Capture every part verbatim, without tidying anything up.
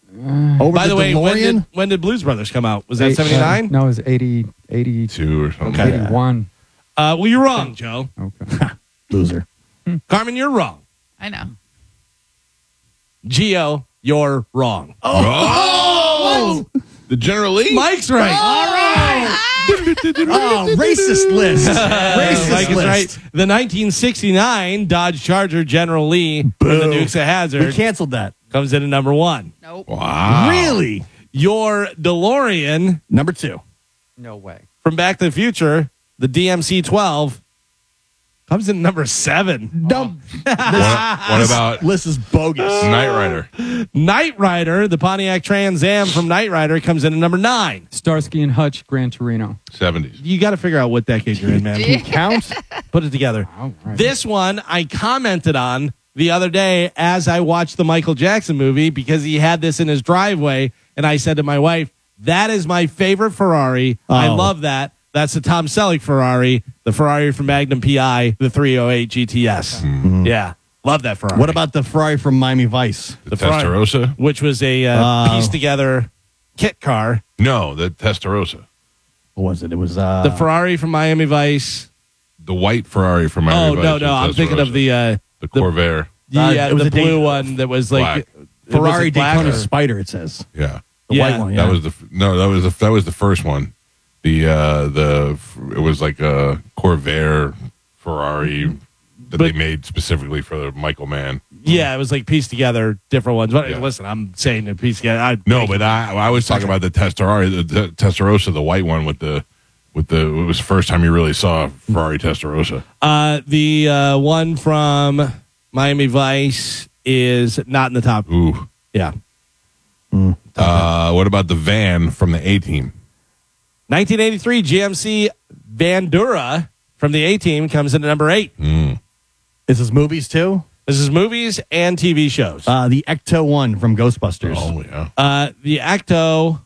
Over By the, way, when DeLorean? did, when did Blues Brothers come out? Was that Eight- seventy-nine? Uh, no, it was eighty, eighty, Two or something. Okay. eighty-one. Uh, well, you're wrong, Joe. Okay. Loser. Carmen, you're wrong. I know. Gio, you're wrong. Oh! The General Lee? Mike's right. All right. Oh, racist list. Racist Mike is list. right. The nineteen sixty-nine Dodge Charger General Lee from the Boo. Dukes of We Hazzard canceled that. comes in at number one. Nope. Wow. Really? Your DeLorean Number two. No way. from Back to the Future, the D M C twelve, comes in at number seven. Dumb. What, what about List is bogus. Knight Rider? Knight Rider, the Pontiac Trans Am from Knight Rider, comes in at number nine. Starsky and Hutch, Gran Torino. seventies. You got to figure out what decade you're in, man. Yeah. Count. Put it together. All right. This one I commented on the other day as I watched the Michael Jackson movie because he had this in his driveway, and I said to my wife, that is my favorite Ferrari. I Oh. love that. That's the Tom Selleck Ferrari, the Ferrari from Magnum P I, the three oh eight G T S. Yeah, love that Ferrari. What about the Ferrari from Miami Vice? The, Ferrari- Testarossa? which was a uh, Uh, pieced together kit car? No, the Testarossa. What was it? It was uh, The Ferrari from Miami Vice. The white Ferrari from Miami Oh Vice no, was no, I'm thinking of Testarossa. the uh, the Corvair. yeah, it was the a blue Daytona- one that was like Black. it was Ferrari it black Daytona or- Spider. It says Yeah. the Yeah. white one. Yeah. That was the f- no. That was the that was the first one. The uh, the it was like a Corvair Ferrari that But- they made specifically for the Michael Mann. Yeah, it was like pieced together different ones. But Yeah. listen, I'm saying the piece together. I, No, but I I was talking about the Testarossa, the, the Testarossa, the white one with the with the. It was the first time you really saw a Ferrari Testarossa. uh, the uh, one from Miami Vice is not in the top. Ooh. Yeah, Uh, what about the van from the A Team? nineteen eighty-three G M C Bandura from the A Team comes in at number eight. Is this movies too? This is movies and T V shows. Uh, the Ecto one from Ghostbusters. Oh yeah. Uh, the Acto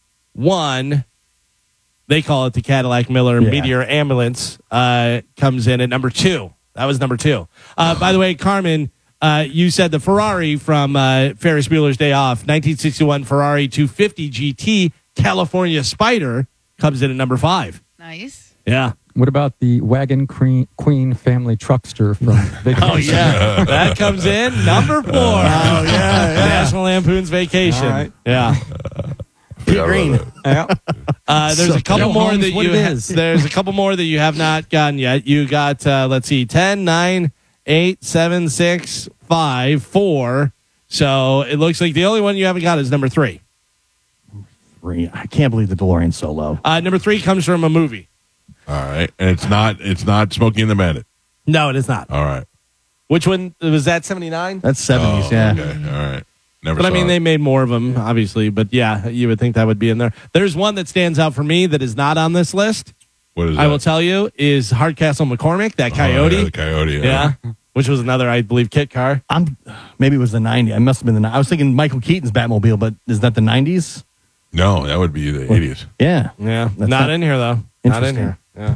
one, they call it the Cadillac Miller Yeah. Meteor Ambulance, uh, comes in at number two. That was number two. Uh, by the way, Carmen, uh, you said the Ferrari from uh, Ferris Bueller's Day Off, nineteen sixty-one Ferrari two fifty G T California Spider, comes in at number five. Nice. Yeah. What about the Wagon Queen, Queen family truckster from Vacation? Oh, yeah. That comes in number four. Oh, yeah, National Lampoon's Vacation. All right. Yeah. Pete Green. Yeah. Uh, there's So a couple tell more Holmes that what you it ha- is. there's a couple more that you have not gotten yet. You got uh, let's see, ten, nine, eight, seven, six, five, four. So it looks like the only one you haven't got is number three. Three. I can't believe the DeLorean's so low. Uh, number three comes from a movie. All right, and it's not it's not Smokey and the Bandit. No, it is not. All right. Which one was that? seventy-nine. That's seventies. Oh, yeah. Okay. All right. Never. But I saw mean, it. they made more of them, obviously. But yeah, you would think that would be in there. There's one that stands out for me that is not on this list. What is I that? will tell you is Hardcastle McCormick, that Oh, Coyote. yeah, the Coyote. yeah, which was another, I believe, kit car. I'm maybe it was the nineties. I must have been the. ni- I was thinking Michael Keaton's Batmobile, but is that the nineties? No, that would be the eighties. Yeah. Yeah, That's not not- in here though. Not in Interesting. here. Yeah.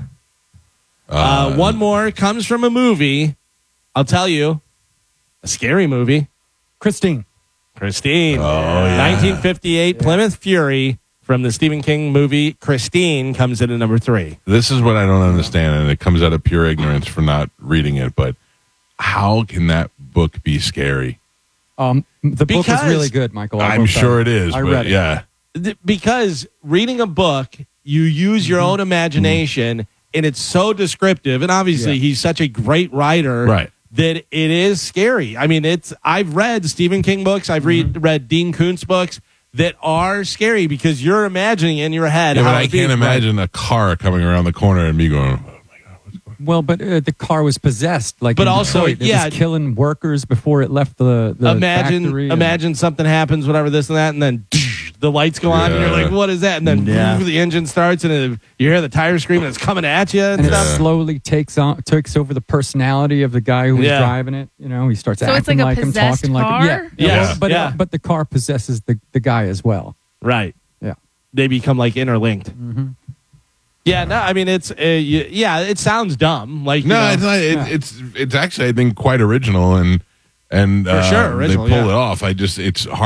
Uh, one more comes from a movie. I'll tell you, a scary movie. Christine. Christine. Oh, yeah. nineteen fifty-eight Plymouth Fury from the Stephen King movie Christine comes in at number three. This is what I don't understand, and it comes out of pure ignorance for not reading it. But how can that book be scary? Um, the book Because- was really good, Michael. I I'm will sure it tell you. is, I but read it. yeah. Th- Because reading a book, you use your own imagination, and it's so descriptive. And obviously, Yeah. he's such a great writer, Right. that it is scary. I mean, it's I've read Stephen King books, I've read read Dean Koontz books that are scary because you're imagining in your head. Yeah, how but I it feels. can't imagine a car coming around the corner and me going, "Oh my god, what's going on?" Well, but uh, the car was possessed. Like, But in also, Detroit. It yeah. was killing workers before it left the, the imagine factory and- imagine something happens, whatever this and that, and then the lights go on, and you're Yeah. like, "What is that?" And then Yeah. the engine starts, and it, you hear the tire scream, and it's coming at you and, and it stuff. slowly takes on takes over the personality of the guy who was Yeah. driving it. You know, he starts So it's acting like a him, possessed talking like car? him. Yeah, Yes. Well, but Yeah. uh, but the car possesses the the guy as well. Right. Yeah. They become like interlinked. Mm-hmm. Yeah, no, I mean it's uh, y- yeah, it sounds dumb. Like you No, know, it's not. It, Yeah. It's it's actually I think quite original and and For sure, uh, original, They pull yeah. it off. I just it's hard.